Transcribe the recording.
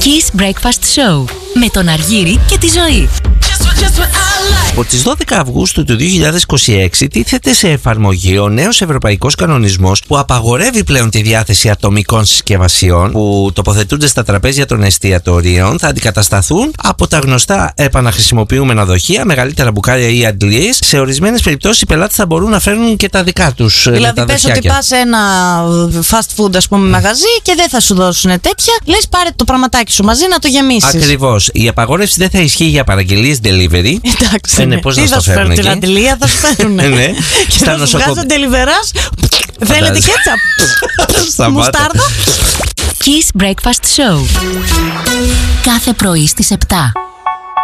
Kiss Breakfast Show με τον Αργύρη και τη Ζωή. Από τις 12 Αυγούστου του 2026 τίθεται σε εφαρμογή ο νέος ευρωπαϊκός κανονισμός που απαγορεύει πλέον τη διάθεση ατομικών συσκευασιών που τοποθετούνται στα τραπέζια των εστιατορίων. Θα αντικατασταθούν από τα γνωστά επαναχρησιμοποιούμενα δοχεία, μεγαλύτερα μπουκάλια ή αντλίες. Σε ορισμένες περιπτώσεις οι πελάτες θα μπορούν να φέρνουν και τα δικά τους. Δηλαδή, πες ότι πας σε ένα fast food, ας πούμε, μαγαζί και δεν θα σου δώσουν τέτοια. Λες, πάρε το πραγματάκι σου μαζί να το γεμίσεις. Ακριβώς. Η απαγόρευση δεν θα ισχύει για παραγγελίες delivery. Εντάξει. Ναι, πώς τι να θα το σου φέρουν, φέρουν την αντιλία θα σου φέρουν. Ναι. Και θα σου βγάζουν τελιβεράς. Θέλετε κέτσαπ? Μουστάρδα. Kiss Breakfast Show. Κάθε πρωί στις 7.